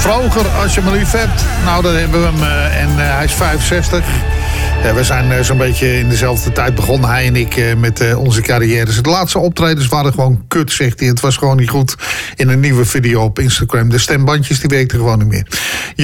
Vroger, als je me lief hebt. Nou, dan hebben we hem. En hij is 65. We zijn zo'n beetje in dezelfde tijd begonnen, hij en ik, met onze carrières. De laatste optredens waren gewoon kut, zegt hij. Het was gewoon niet goed in een nieuwe video op Instagram. De stembandjes, die werkten gewoon niet meer.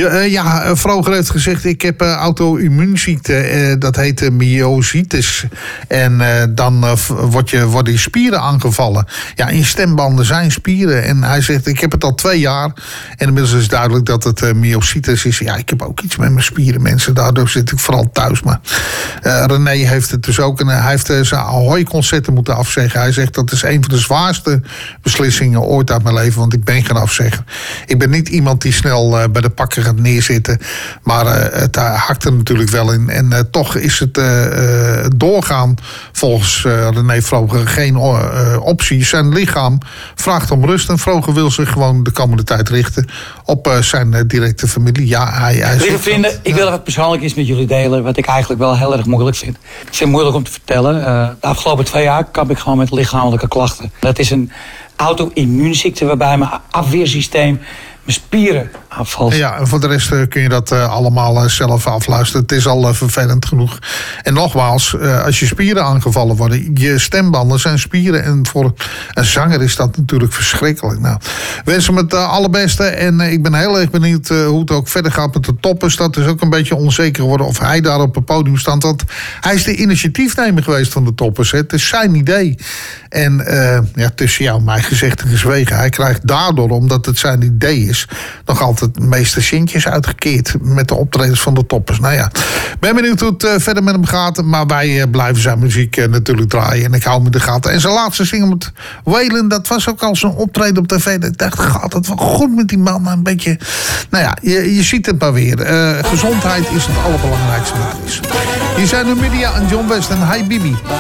Vroger heeft gezegd, ik heb auto-immuunziekte. Dat heet myositis. En dan worden je spieren aangevallen. Ja, in stembanden zijn spieren. En hij zegt, ik heb het al 2 jaar. En inmiddels is duidelijk dat het myositis is. Ja, ik heb ook iets met mijn spieren, mensen. Daardoor zit ik vooral thuis. Maar René heeft het dus ook. En hij heeft zijn Ahoy-concerten moeten afzeggen. Hij zegt, dat is een van de zwaarste beslissingen ooit uit mijn leven. Want ik ben geen afzegger. Ik ben niet iemand die snel bij de pakken gaat neerzitten. Maar het hakt er natuurlijk wel in. En toch is het doorgaan volgens René Vroger geen optie. Zijn lichaam vraagt om rust. En Vroger wil zich gewoon de komende tijd richten op zijn directe familie. Ja, hij lieve vrienden, ik wil wat persoonlijk iets met jullie delen. Wat ik eigenlijk wel heel erg moeilijk vind. Het is heel moeilijk om te vertellen. De afgelopen 2 jaar kamp ik gewoon met lichamelijke klachten. Dat is een auto-immuunziekte waarbij mijn afweersysteem mijn spieren afvalt. Ja, en voor de rest kun je dat allemaal zelf afluisteren. Het is al vervelend genoeg. En nogmaals, als je spieren aangevallen worden, je stembanden zijn spieren. En voor een zanger is dat natuurlijk verschrikkelijk. Nou, wens hem het allerbeste. En ik ben heel erg benieuwd hoe het ook verder gaat met de Toppers. Dat is ook een beetje onzeker geworden of hij daar op het podium staat. Want hij is de initiatiefnemer geweest van de Toppers. Hè. Het is zijn idee. En tussen jou en mij gezegd en gezwegen. Hij krijgt daardoor, omdat het zijn idee is, nog altijd de meeste centjes uitgekeerd met de optredens van de Toppers. Nou ja, ben benieuwd hoe het verder met hem gaat. Maar wij blijven zijn muziek natuurlijk draaien. En ik hou hem in de gaten. En zijn laatste single met Waylon, dat was ook al zo'n optreden op tv. Ik dacht, gaat het wel goed met die man? Een beetje, nou ja, je ziet het maar weer. Gezondheid is het allerbelangrijkste wat er is. Hier zijn de Media en John West en Hi Bibi.